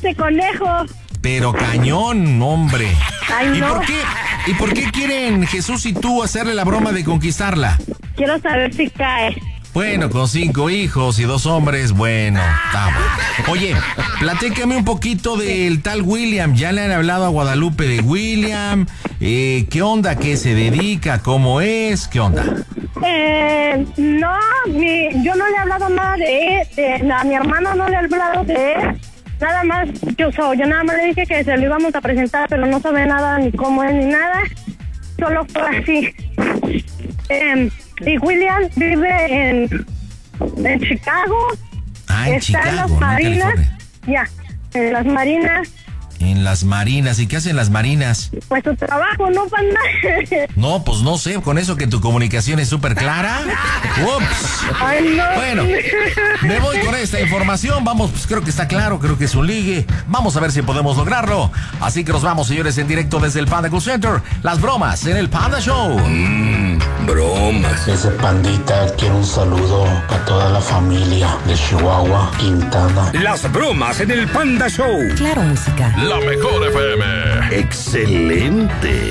este conejo. Pero cañón, hombre. Ay, no. ¿Y por qué quieren Jesús y tú hacerle la broma de conquistarla? Quiero saber si cae. Bueno, con 5 hijos y 2 hombres, bueno, está bueno. Oye, platícame un poquito del tal William. ¿Ya le han hablado a Guadalupe de William? ¿Qué onda? ¿Qué se dedica? ¿Cómo es? ¿Qué onda? No, yo no le he hablado nada de él. A mi hermano no le he hablado de él. Nada más, yo nada más le dije que se lo íbamos a presentar, pero no sabe nada ni cómo es ni nada. Solo fue así. Y William vive en Chicago. Ah, en está Chicago, en las ¿no? Marinas. California. Ya, en las Marinas. En las Marinas. ¿Y qué hacen las Marinas? Pues su trabajo, no panda. No, pues no sé, con eso que tu comunicación es súper clara. Ups. Ay, no. Bueno, me voy con esta información. Vamos, pues creo que está claro, creo que es un ligue. Vamos a ver si podemos lograrlo. Así que nos vamos, señores, en directo desde el Panda Cool Center. Las bromas en el Panda Show. Bromas. Ese pandita quiere un saludo a toda la familia de Chihuahua, Quintana. Las bromas en el Panda Show. Claro, música. La mejor FM. Excelente.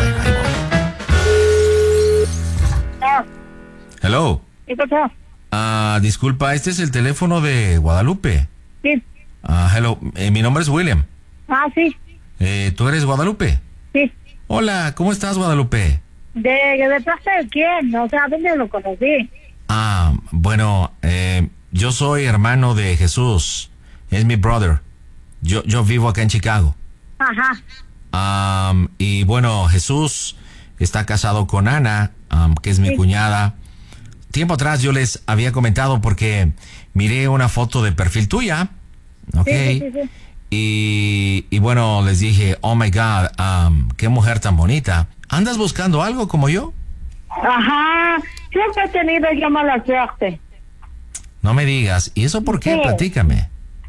Hello. ¿Qué pasó? Disculpa, este es el teléfono de Guadalupe. Sí. Hello, mi nombre es William. Sí. ¿Tú eres Guadalupe? Sí. Hola, ¿cómo estás, Guadalupe? ¿De parte de quién? O sea, ¿dónde lo conocí? Bueno, yo soy hermano de Jesús. Es mi brother. Yo vivo acá en Chicago. Ajá. Y bueno, Jesús está casado con Ana, que es mi cuñada. Tiempo atrás yo les había comentado porque miré una foto de perfil tuya. Ok. Sí. Y bueno, les dije, oh my God, qué mujer tan bonita. ¿Andas buscando algo como yo? Ajá. Siempre he tenido yo mala suerte. No me digas. ¿Y eso por qué? Sí. Platícame.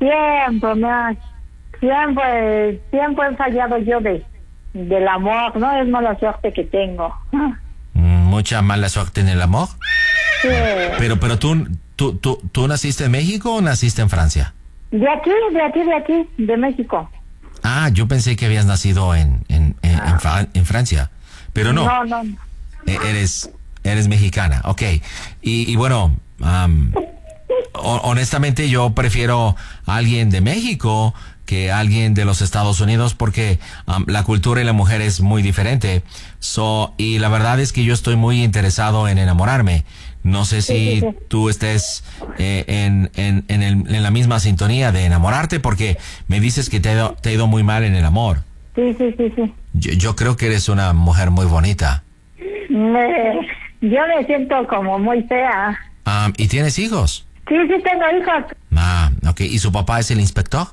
Siempre he fallado yo del amor. No es mala suerte que tengo. Mucha mala suerte en el amor. Sí. Pero ¿tú naciste en México o naciste en Francia? De aquí, de México. Yo pensé que habías nacido en Francia. Pero no. No. Eres mexicana, ok. Y bueno, honestamente yo prefiero a alguien de México que a alguien de los Estados Unidos porque la cultura y la mujer es muy diferente. Y la verdad es que yo estoy muy interesado en enamorarme. No sé si tú estés en la misma sintonía de enamorarte porque me dices que te ha ido muy mal en el amor. Sí. Yo creo que eres una mujer muy bonita. Yo me siento como muy fea. ¿Y tienes hijos? Sí, tengo hijos. Ok. ¿Y su papá es el inspector?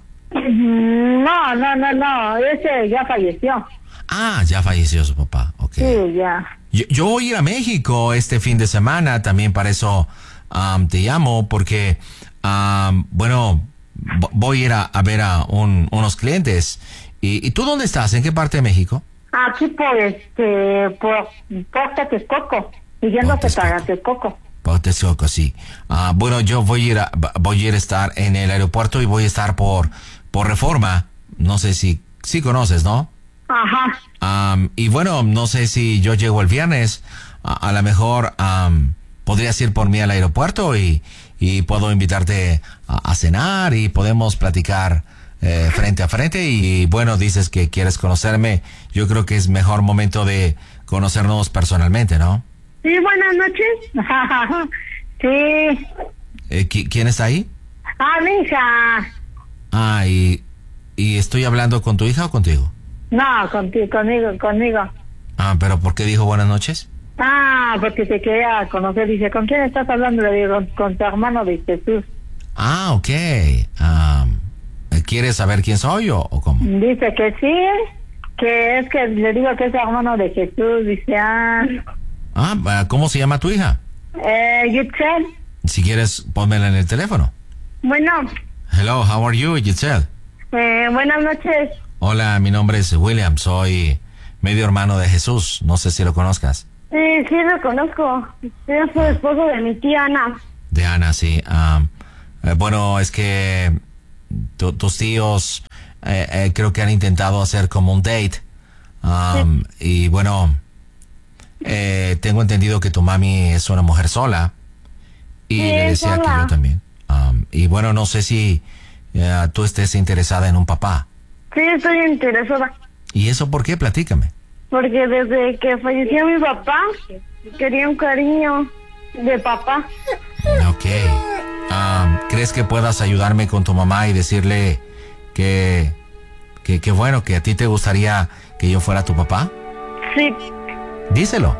No. Ese ya falleció. Ya falleció su papá. Ok. Sí, ya. Yo voy a ir a México este fin de semana, también para eso te llamo, porque, bueno, voy a ir a ver a unos clientes. ¿Y tú dónde estás? ¿En qué parte de México? Aquí por Texcoco, yéndose para Texcoco. Por Texcoco, sí. Bueno, yo voy a ir a estar en el aeropuerto y voy a estar por Reforma. No sé si conoces, ¿no? Ajá. Y bueno, no sé si yo llego el viernes. A lo mejor podrías ir por mí al aeropuerto y puedo invitarte a cenar y podemos platicar frente a frente. Y bueno, dices que quieres conocerme. Yo creo que es mejor momento de conocernos personalmente, ¿no? Sí, buenas noches. Sí. ¿Quién está ahí? Mi hija. ¿Y estoy hablando con tu hija o contigo? No, conmigo. ¿Pero por qué dijo buenas noches? Porque te quería conocer. Dice, ¿con quién estás hablando? Le digo, con tu hermano de Jesús. Ok. ¿Quieres saber quién soy o cómo? Dice que sí, que es que le digo que es hermano de Jesús. Dice, ¿cómo se llama tu hija? Yitzel. Si quieres, pónmela en el teléfono. Bueno. Hello, how are you, Yitzel? Buenas noches. Hola, mi nombre es William, soy medio hermano de Jesús, no sé si lo conozcas. Sí, lo conozco. Es el esposo de mi tía Ana. De Ana, sí. Bueno, es que tus tíos creo que han intentado hacer como un date. Y bueno, tengo entendido que tu mami es una mujer sola. Y Sí, le decía sola. que yo también. Y bueno, no sé si tú estés interesada en un papá. Sí, estoy interesada. ¿Y eso por qué? Platícame. Porque desde que falleció mi papá, quería un cariño de papá. Ok. ¿Crees que puedas ayudarme con tu mamá y decirle que bueno, que a ti te gustaría que yo fuera tu papá? Sí. Díselo.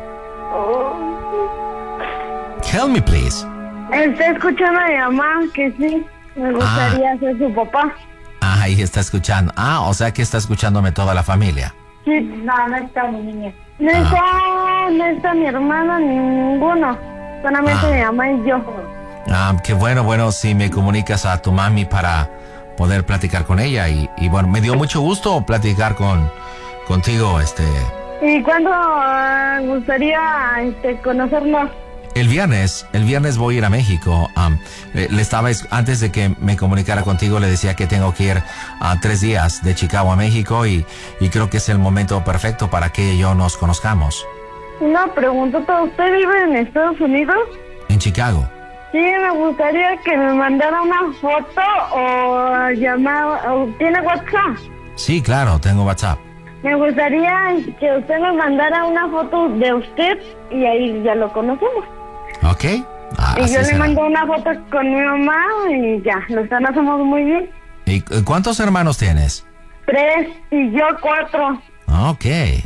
Help me, please. Está escuchando a mi mamá que sí, me gustaría ser su papá. Ahí está escuchando. O sea que está escuchándome toda la familia. Sí. No está mi niña. No está mi hermana, ninguno. Solamente mi mamá y yo. Qué bueno, si me comunicas a tu mami para poder platicar con ella. Y bueno, me dio mucho gusto platicar contigo, ¿Y cuándo gustaría conocernos? El viernes voy a ir a México. Antes de que me comunicara contigo, le decía que tengo que ir a 3 días de Chicago a México y creo que es el momento perfecto para que ella y yo nos conozcamos. Una preguntota, ¿usted vive en Estados Unidos? En Chicago. Sí, me gustaría que me mandara una foto o llamada. ¿Tiene WhatsApp? Sí, claro, tengo WhatsApp. Me gustaría que usted me mandara una foto de usted y ahí ya lo conocemos. ¿Ok? Y así yo le será. mando una foto con mi mamá y ya, los conocemos muy bien. ¿Y cuántos hermanos tienes? 3 y yo 4. Ok.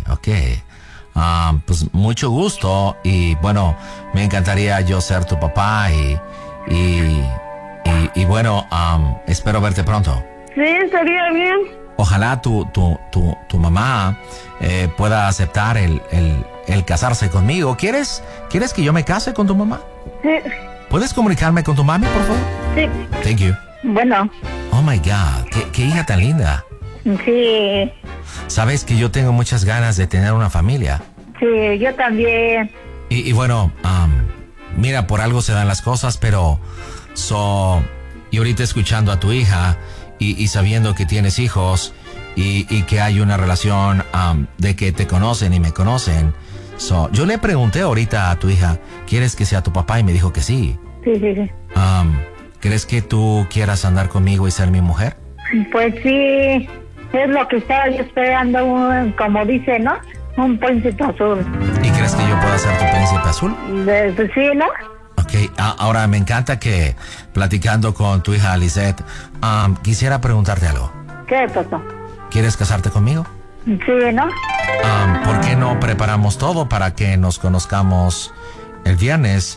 Pues mucho gusto y bueno, me encantaría yo ser tu papá y bueno, espero verte pronto. Sí, estaría bien. Ojalá tu mamá pueda aceptar el casarse conmigo. ¿Quieres que yo me case con tu mamá? Sí, ¿Puedes comunicarme con tu mami, por favor? sí. Thank you. Bueno, Oh my God, qué hija tan linda. sí, Sabes que yo tengo muchas ganas de tener una familia. sí, yo también. Y bueno, mira, por algo se dan las cosas, pero y ahorita escuchando a tu hija y sabiendo que tienes hijos y que hay una relación de que te conocen y me conocen. Yo le pregunté ahorita a tu hija, ¿quieres que sea tu papá? Y me dijo que sí. Sí, sí, sí. ¿Crees que tú quieras andar conmigo y ser mi mujer? Pues sí, es lo que estaba yo esperando, como dice, ¿no? Un príncipe azul. ¿Y crees que yo pueda ser tu príncipe azul? Pues sí, ¿no? Ok, ahora me encanta que platicando con tu hija Lisette, quisiera preguntarte algo. ¿Qué pasó? ¿Quieres casarte conmigo? Sí, ¿no? ¿Por qué no preparamos todo para que nos conozcamos el viernes?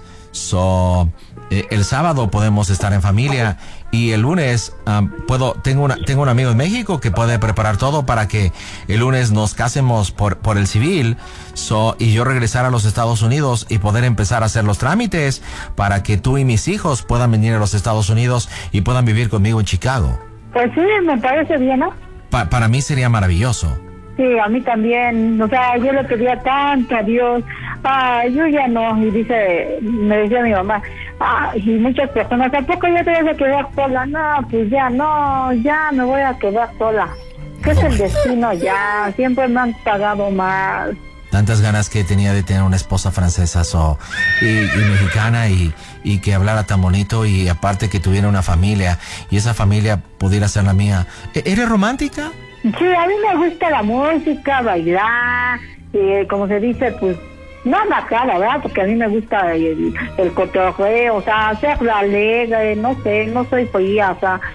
El sábado podemos estar en familia y el lunes tengo un amigo en México que puede preparar todo para que el lunes nos casemos por el civil y yo regresar a los Estados Unidos y poder empezar a hacer los trámites para que tú y mis hijos puedan venir a los Estados Unidos y puedan vivir conmigo en Chicago. Pues sí, me parece bien, ¿no? Para mí sería maravilloso. Sí, a mí también. O sea, yo le pedía tanto a Dios. Yo ya no. Y me decía mi mamá, y muchas personas, ¿tampoco ya te vas a quedar sola? No, pues ya no, ya me voy a quedar sola. ¿Qué es el destino ya? Siempre me han pagado más. Tantas ganas que tenía de tener una esposa francesa y mexicana y que hablara tan bonito y aparte que tuviera una familia y esa familia pudiera ser la mía. ¿Eres romántica? Sí, a mí me gusta la música, bailar, como se dice, pues, no la cara, ¿verdad? Porque a mí me gusta el cotorreo, o sea, ser alegre, no sé, no soy fría, o sea,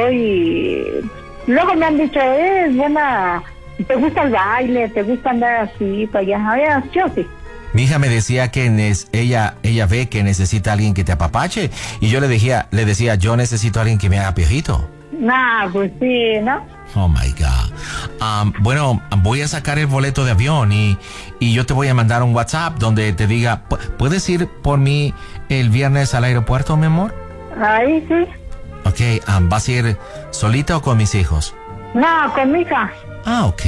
Luego me han dicho, buena, te gusta el baile, te gusta andar así, para allá, a ver, yo sí. Mi hija me decía que ella ve que necesita a alguien que te apapache y yo le decía, yo necesito a alguien que me haga piojito. Nah, pues sí, ¿no? Oh my God. Bueno, voy a sacar el boleto de avión y yo te voy a mandar un WhatsApp donde te diga, ¿puedes ir por mí el viernes al aeropuerto, mi amor? Ahí sí. Ok, ¿vas a ir solita o con mis hijos? No, con mi hija. Ok.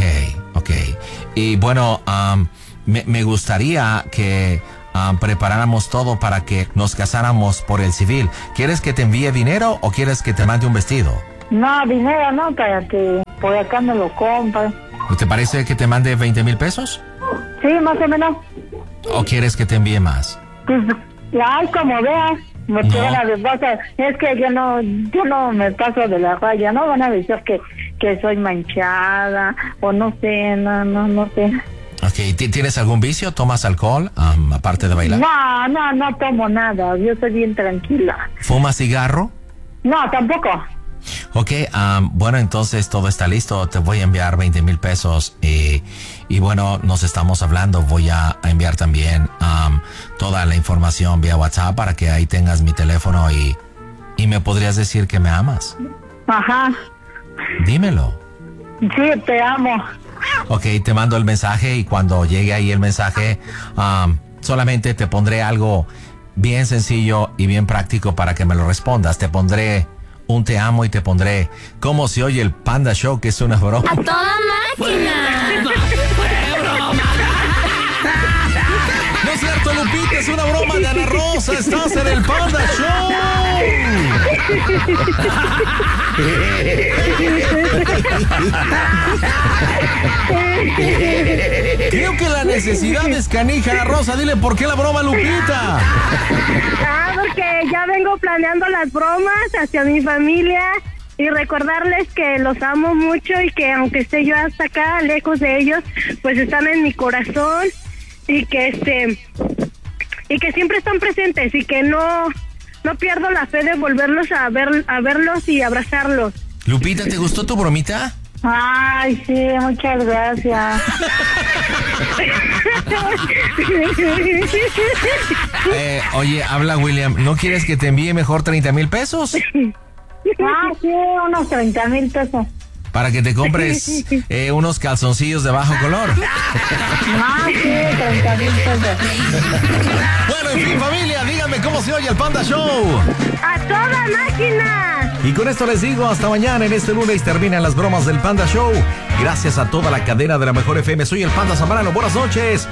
Y bueno, me gustaría que preparáramos todo para que nos casáramos por el civil. ¿Quieres que te envíe dinero o quieres que te mande un vestido? No, dinero no, para que por acá me lo compra. ¿Te parece que te mande 20,000 pesos? Sí, más o menos. ¿O quieres que te envíe más? Pues, ay, como veas. Porque van a decir, es que yo no me paso de la raya, no van a decir que soy manchada, o no sé, no sé. Ok, ¿tienes algún vicio? ¿Tomas alcohol, aparte de bailar? No tomo nada, yo soy bien tranquila. ¿Fumas cigarro? No, tampoco. Ok, bueno, entonces todo está listo, te voy a enviar 20,000 pesos y bueno, nos estamos hablando, voy a enviar también toda la información vía WhatsApp para que ahí tengas mi teléfono y me podrías decir que me amas. Ajá. Dímelo. Sí, te amo. Ok, te mando el mensaje y cuando llegue ahí el mensaje, solamente te pondré algo bien sencillo y bien práctico para que me lo respondas. Te pondré un te amo y te pondré cómo se oye el Panda Show, que es una broma. ¡A toda máquina! ¡Fue broma! No es cierto, Lupita, es una broma de Ana Rosa. Estás en el Panda Show. Creo que la necesidad es canija, Rosa. Dile por qué la broma, Lupita. Porque ya vengo planeando las bromas hacia mi familia y recordarles que los amo mucho y que aunque esté yo hasta acá, lejos de ellos, pues están en mi corazón y que siempre están presentes y que no pierdo la fe de volverlos a verlos y abrazarlos. Lupita, ¿te gustó tu bromita? Ay, sí, muchas gracias. Oye, habla William, ¿no quieres que te envíe mejor 30,000 pesos? Sí, unos 30,000 pesos. Para que te compres unos calzoncillos de bajo color. Sí, 30,000 pesos. Bueno, en fin, familia, díganme cómo se oye el Panda Show. ¡A toda máquina! Y con esto les digo, hasta mañana. En este lunes terminan las bromas del Panda Show. Gracias a toda la cadena de la Mejor FM. Soy el Panda Zambrano. Buenas noches.